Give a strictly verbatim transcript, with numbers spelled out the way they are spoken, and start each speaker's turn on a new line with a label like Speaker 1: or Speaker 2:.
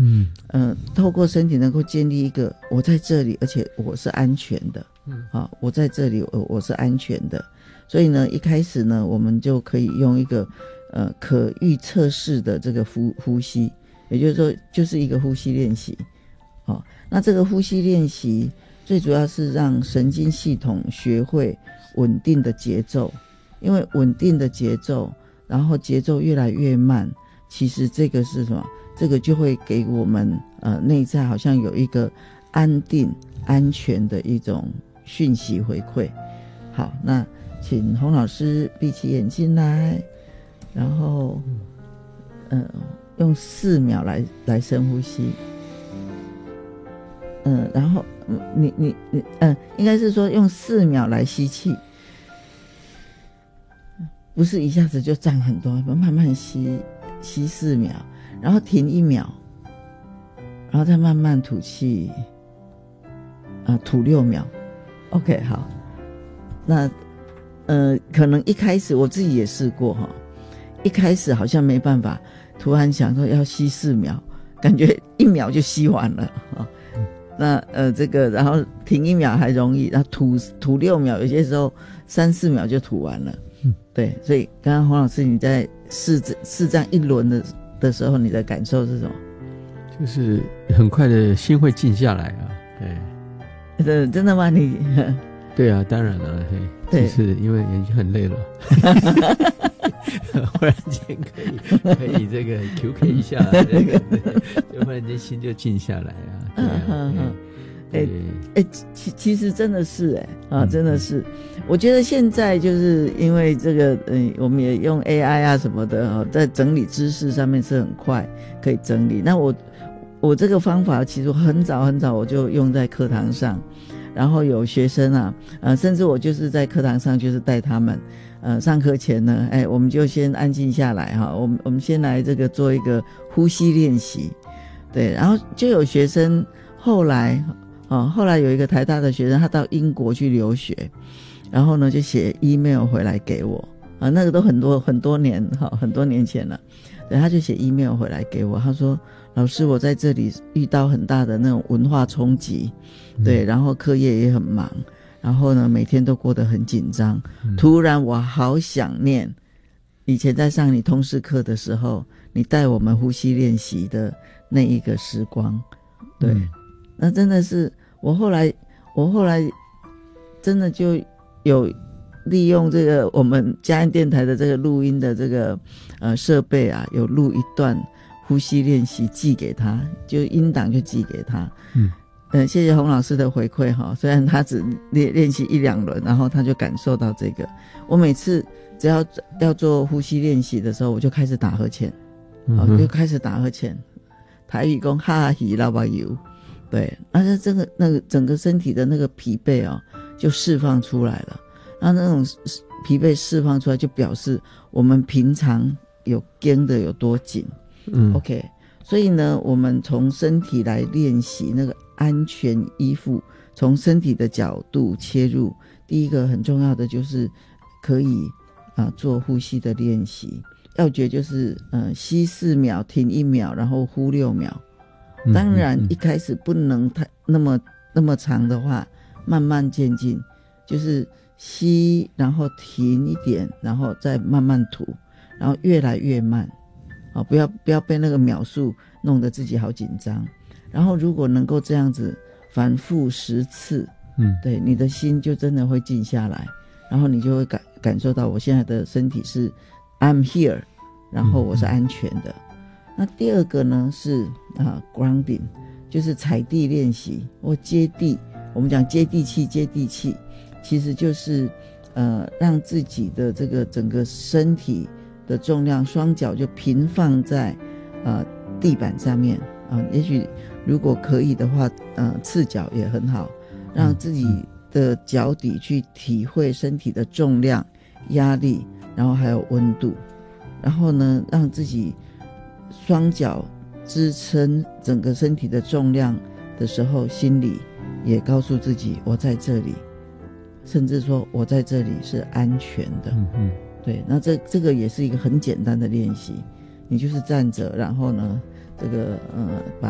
Speaker 1: 嗯
Speaker 2: 呃，透过身体能够建立一个我在这里，而且我是安全的，
Speaker 1: 嗯，
Speaker 2: 啊，我在这里，我我是安全的。所以呢，一开始呢，我们就可以用一个呃可预测式的这个呼呼吸，也就是说，就是一个呼吸练习。哦，那这个呼吸练习最主要是让神经系统学会稳定的节奏，因为稳定的节奏，然后节奏越来越慢，其实这个是什么？这个就会给我们呃内在好像有一个安定、安全的一种讯息回馈。好，那请洪老师闭起眼睛来，然后呃用四秒来来深呼吸。嗯、呃，然后你你你嗯、呃，应该是说用四秒来吸气，不是一下子就涨很多，慢慢吸吸四秒，然后停一秒，然后再慢慢吐气，啊、呃，吐六秒。OK， 好，那呃，可能一开始我自己也试过哈，一开始好像没办法，突然想说要吸四秒，感觉一秒就吸完了啊。那呃，这个然后停一秒还容易，然后吐吐六秒，有些时候三四秒就吐完了。嗯，对，所以刚刚洪老师你在试试这样一轮的的时候，你的感受是什么？
Speaker 1: 就是很快的心会静下来啊。对，
Speaker 2: 真真的吗？你？
Speaker 1: 对啊，当然了，嘿，就是因为眼睛很累了，忽然间可以可以这个 Q K 一下，这个就忽然间心就静下来啊。对啊，嗯嗯，
Speaker 2: 哎哎，其其实真的是哎、欸、啊，真的是，嗯、我觉得现在就是因为这个，嗯，我们也用 A I 啊什么的啊，在整理知识上面是很快可以整理。那我我这个方法其实很早很早我就用在课堂上。然后有学生啊，呃，甚至我就是在课堂上就是带他们，呃，上课前呢，哎，我们就先安静下来哈，我们我们先来这个做一个呼吸练习，对，然后就有学生后来，哦，后来有一个台大的学生，他到英国去留学，然后呢就写 email 回来给我，啊，那个都很多很多年哈，很多年前了，对，他就写 email 回来给我，他说。老师，我在这里遇到很大的那种文化冲击，对，然后课业也很忙，然后呢，每天都过得很紧张。嗯、突然，我好想念以前在上你通识课的时候，你带我们呼吸练习的那一个时光。对，嗯、那真的是我后来，我后来真的就有利用这个我们嘉安电台的这个录音的这个呃设备啊，有录一段。呼吸练习寄给他，就音档就寄给他。嗯，呃，谢谢洪老师的回馈哈。虽然他只练练习一两轮，然后他就感受到这个。我每次只要要做呼吸练习的时候，我就开始打呵欠，嗯、哦，就开始打呵欠。台语讲哈希拉巴油，对，而且这个那个整个身体的那个疲惫哦，就释放出来了。然后那种疲惫释放出来，就表示我们平常有绷的有多紧。嗯 ，OK， 所以呢，我们从身体来练习那个安全依附，从身体的角度切入。第一个很重要的就是可以啊、呃、做呼吸的练习，要诀就是呃吸四秒，停一秒，然后呼六秒。当然一开始不能太那么那么长的话，慢慢渐进，就是吸，然后停一点，然后再慢慢吐，然后越来越慢。哦，不要不要被那个秒数弄得自己好紧张。然后如果能够这样子反复十次，嗯，对，你的心就真的会静下来，然后你就会感感受到我现在的身体是 I'm here， 然后我是安全的。嗯、那第二个呢是啊 grounding， 就是踩地练习或接地。我们讲接地气，接地气，其实就是呃让自己的这个整个身体。的重量，双脚就平放在呃地板上面啊、呃，也许如果可以的话，呃赤脚也很好，让自己的脚底去体会身体的重量、压力，然后还有温度，然后呢，让自己双脚支撑整个身体的重量的时候，心里也告诉自己我在这里，甚至说我在这里是安全的。嗯嗯，对，那这这个也是一个很简单的练习，你就是站着，然后呢，这个呃把